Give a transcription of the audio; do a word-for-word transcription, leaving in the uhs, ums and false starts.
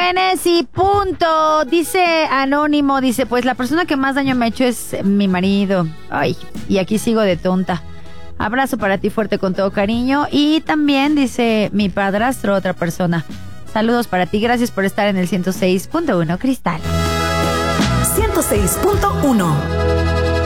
tienes y punto. Dice Anónimo, dice, pues la persona que más daño me ha hecho es mi marido. Ay, y aquí sigo de tonta. Abrazo para ti fuerte con todo cariño. Y también dice mi padrastro, otra persona. Saludos para ti, gracias por estar en el ciento seis punto uno Cristal. ciento seis punto uno